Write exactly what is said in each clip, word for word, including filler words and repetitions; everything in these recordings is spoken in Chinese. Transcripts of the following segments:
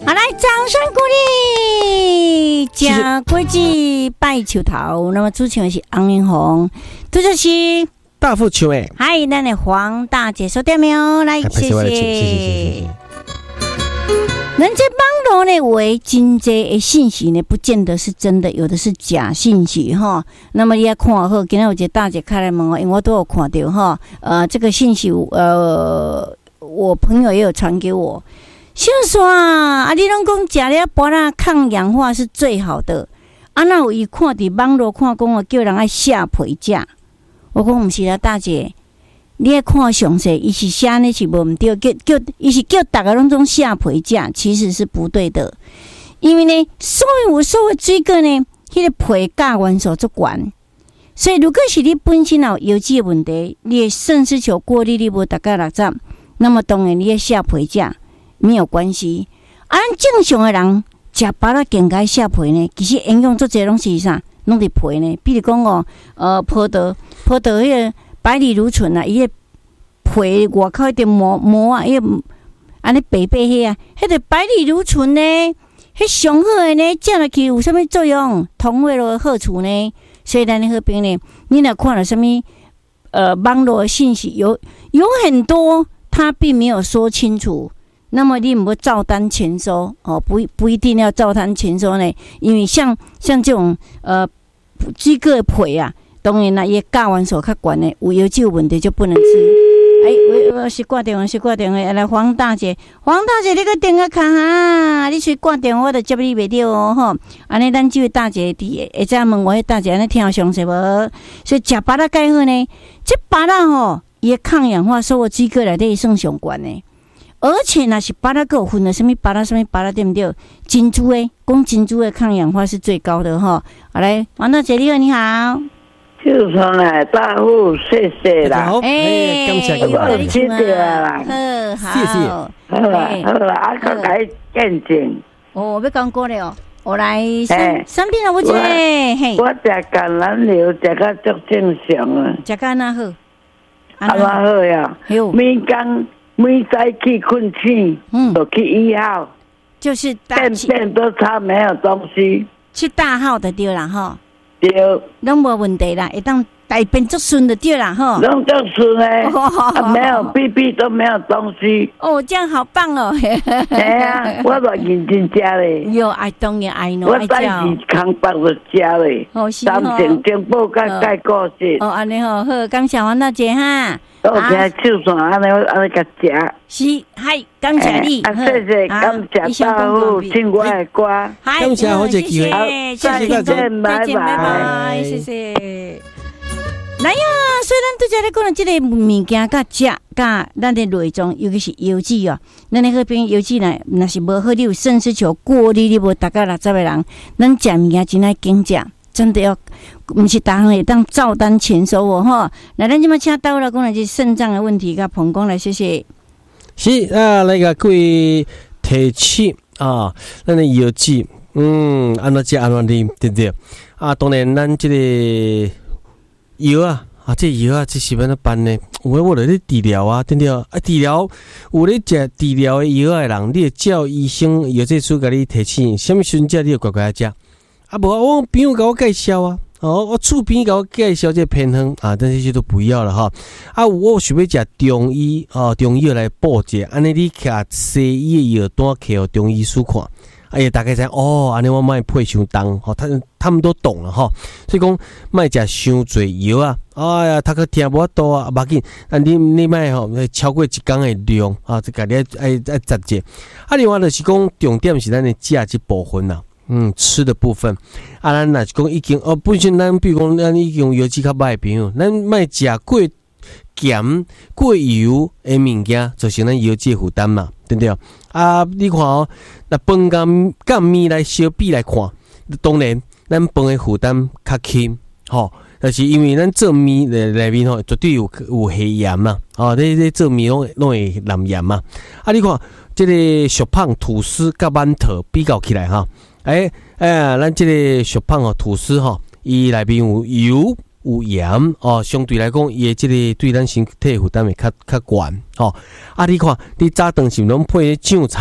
好，来掌声鼓励！假国际拜球头，那么主持人是王明宏，杜主席大富球诶， 嗨，咱的黄大姐收到没有？来，谢谢，谢谢，谢谢。人家网络呢为真济的信息呢，不见得是真的，有的是假信息哈。那么你要看好，今天有一个大姐开来问我，因为我都有看到哈。呃，这个信息，呃，我朋友也有传给我。像说啊，啊，你拢讲食了芭乐抗氧化是最好的，啊，那有伊看伫网络看讲啊，叫人爱下皮食。我讲毋是啦，大姐。你要看详细，伊是写呢是无毋对，叫叫伊是叫大家拢种下皮价，其实是不对的。因为呢，所有所有水果呢，迄、那个皮价元素足悬，所以如果是你本身有油脂的问题，你的肾丝球过滤率无达到六十，那么当然你的下皮价没有关系。啊，正常的人食芭乐更该下皮呢，其实营养足侪拢是啥，拢伫皮呢。比如讲哦，呃，葡萄葡萄迄个。百里芦醇啊，伊个皮外口迄点膜膜啊，伊安尼白白迄啊，迄个百里芦醇呢，迄上好诶呢，食落去有啥物作用？同位的好处呢？所以咱迄边呢，你若看了啥物呃网络信息，有有很多他并没有说清楚，那么你唔要照单全收哦，不不一定要照单全收呢，因为像像这种呃这个皮啊。当然啦，伊价元素较悬的，有油脂有问题就不能吃。哎、欸，我我是挂电话，是挂电话。来，黄大姐，黄大姐，你个电话卡哈，你去挂电话，我就接你袂到哦吼。安尼，咱这位大姐伫会再问我，迄大姐安尼听有详细无？所以食芭乐介好呢，这芭乐吼，伊抗氧化所有水果内底算上悬的，而且若是芭乐个有分了什么芭乐什么芭乐对不对？珍珠诶，讲珍珠的抗氧化是最高的吼。好来，黄大姐你好，你好。 就说啦，大富谢谢啦， 哎，感谢你， 我记得啦， 好， 谢谢， 好啦好啦，啊，个改见证。 哦，我要讲过了哦，我来三三片了，我这嘿， 我食橄榄油食到足正常啊， 食到哪好？ 啊哪好呀？每工每早起困醒，嗯，就去医号， 就是便便都差没有东西， 去大号的对啦哈。 对， 拢无问题啦，会当大便足顺的对啦吼。 拢足顺诶，啊没有屁屁都没有东西。 哦，这样好棒哦。 哎呀，我都认真食咧。 哟，爱当然爱喏， 我早时空腹就食咧。 哦是哦。 三成正报甲解故事。 哦，安尼好，好，感谢黄大姐哈。 我听手算安尼安尼甲食。 是，嗨，感谢你。 啊，谢谢，感谢大富，听我的歌。 感谢好姐机会， 再见，拜拜， 谢谢。来呀，虽然拄则咧讲这个物件甲食甲咱的内脏，尤其是油脂哦，咱咧迄边油脂呢，若是无好，你有肾丝球过滤，你无达到六十个人，咱食物件真爱精食，真的要，毋是逐项会当照单全收哦吼。来，咱即马请倒来讲来是肾脏的问题，甲膀胱来，谢谢。 是啊，那个各位提醒啊，咱的油脂，嗯，安怎食安怎啉，对不对？啊，当然，咱这个药啊，啊，这药啊，这是要怎办呢？有诶，我来咧治疗啊，对不对？啊，治疗有咧食治疗的药诶人，你叫医生药剂师甲你提醒，什么时阵食，你就乖乖食。啊，无我朋友甲我介绍啊。哦，我厝边甲我介绍这偏方啊，但这些都不要了哈。啊，我想要食中医哦，中医来补者，安尼你卡西医的药单给予中医师看，哎呀，大概知哦，安尼我卖配伤重，哦，他他们都懂了哈。所以讲卖食伤侪药啊，哎呀，他可听无多啊，无要紧，啊你你卖吼超过一工的量啊，这个你爱爱爱十节。啊，另外就是讲重点是咱的食这部分啦。嗯，吃的部分，啊，咱若是讲已经哦，本身咱比如讲咱已经油脂较歹的朋友，咱莫食过咸、过油的物件，造成咱油脂负担嘛，对不对？啊，你看哦，那饭甲甲面来相比来看，当然咱饭的负担较轻，吼、哦，但是因为咱做面内内面吼，绝对有有黑盐嘛，哦，你你做面拢拢会含盐嘛，啊，你看这个小胖吐司甲馒头比较起来哈。哎哎，咱这个小胖哦，吐司吼，伊内面有油有盐哦，相对来讲，伊的这个对咱身体负担会较较悬哦。啊，你看，你早顿是拢配酱菜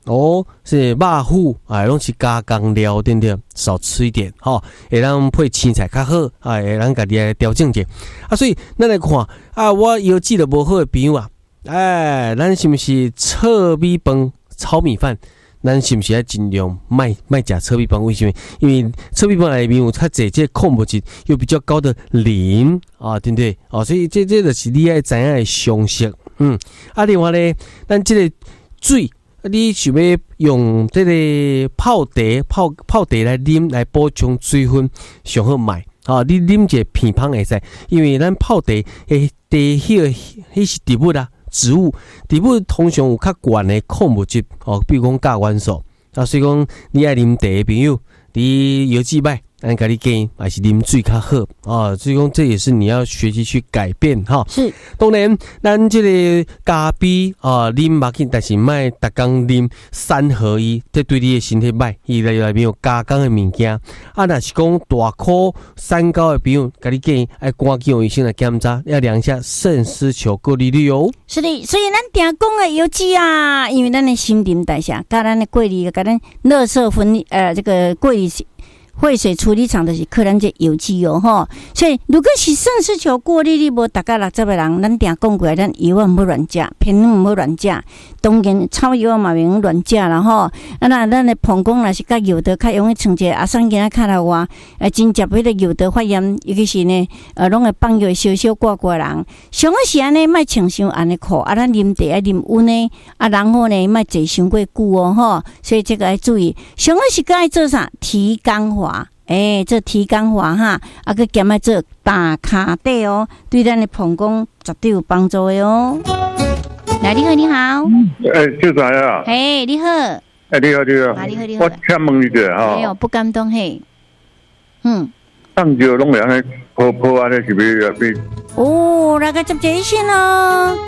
哦，是肉虎啊，拢是加工料，对不对？少吃一点，吼、哦，会让配青菜较好，啊，会让家己来调整者。啊，所以咱来看啊，我腰肌都无好的朋友啊，哎，咱是不是糙米饭、炒米饭？咱是不是要尽量卖卖食糙米饭？为什么？因为糙米饭里面有较侪这矿物质，有比较高的磷啊，对不对？哦，所以这这就是你爱知影的常识。嗯，啊，另外咧，咱这个水。你想要用这个泡茶、泡泡茶来啉来补充水分，上好买啊！你啉一个片芳会使，因为咱泡茶诶，茶迄个迄是植物啊，植物植物通常有较悬的矿物质哦，比如讲甲烷素啊，所以讲你爱啉茶的朋友，你腰子歹。咱甲你建议还是啉水较好啊，所以讲这也是你要学习去改变哈。 是， 当然，咱这个咖啡啊，啉嘛紧，但是莫逐工啉三合一，这对你的身体歹，伊内面有加工的物件。啊，若是讲大颗三高的朋友，甲你建议爱赶紧用医生来检查，要量一下肾丝球过滤率哦。 是的，所以咱定讲的油脂啊，因为咱的新陈代谢，甲咱的过滤，甲咱垃圾分呃这个过滤。废水处理厂就是靠咱这油脂哦吼，所以如果是肾丝球过滤率无达到六十个人，咱定讲过，咱油啊唔好乱食，偏唔好乱食，当然炒油啊嘛免乱食啦吼。啊那咱的膀胱若是甲油的较容易成一个阿桑囡仔卡来话，呃真接迄个油的发炎，尤其是呢呃拢会放药烧烧挂挂人，上好是安尼莫穿伤安尼裤，啊咱啉茶爱啉温的，啊然后呢莫坐伤过久哦吼，所以这个要注意，上好是该做啥提肛法。诶、欸，这提肛法哈，啊，佮兼爱做打卡底哦，对咱的膀胱绝对有帮助的哦。来，你好，你好。 诶、欸，秀才啊。 嘿，你好。诶、 欸，你好，你好。 啊，你好，你好。 我请问一下哈。 没有，不敢当嘿。嗯。 上酒拢会安尼泡泡安尼是要要？ 哦，那个接接线哦。